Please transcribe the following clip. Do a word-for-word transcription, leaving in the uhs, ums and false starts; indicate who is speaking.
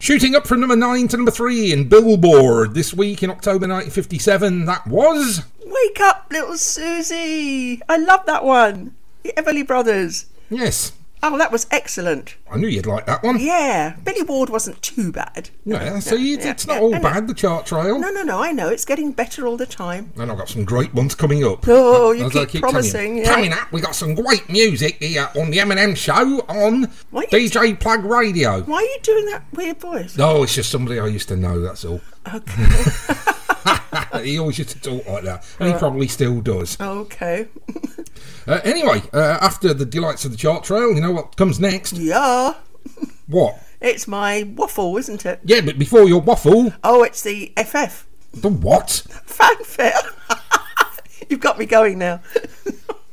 Speaker 1: Shooting up from number nine to number three in Billboard this week in October nineteen fifty-seven, that was...
Speaker 2: Wake Up Little Susie. I love that one. The Everly Brothers.
Speaker 1: Yes.
Speaker 2: Oh, that was excellent.
Speaker 1: I knew you'd like that one.
Speaker 2: Yeah. Billy Ward wasn't too bad.
Speaker 1: Yeah, so you,
Speaker 2: yeah,
Speaker 1: it's not
Speaker 2: yeah,
Speaker 1: all
Speaker 2: yeah,
Speaker 1: bad, the chart trail.
Speaker 2: No, no, no, I know. It's getting better all the time.
Speaker 1: And I've got some great ones coming up.
Speaker 2: Oh, you
Speaker 1: As
Speaker 2: keep,
Speaker 1: I keep
Speaker 2: promising.
Speaker 1: you.
Speaker 2: Yeah.
Speaker 1: Coming up, we got some great music here on the M and M show on D J
Speaker 2: t-
Speaker 1: Plug Radio.
Speaker 2: Why are you doing that weird voice?
Speaker 1: Oh, it's just somebody I used to know, that's all.
Speaker 2: Okay.
Speaker 1: He always used to talk like that, and he probably still does.
Speaker 2: Okay.
Speaker 1: uh, anyway, uh, after the delights of the chart trail, you know what comes next?
Speaker 2: Yeah.
Speaker 1: What?
Speaker 2: It's my waffle, isn't it?
Speaker 1: Yeah, but before your waffle...
Speaker 2: Oh, it's the F F.
Speaker 1: The what?
Speaker 2: Fanfare. You've got me going now.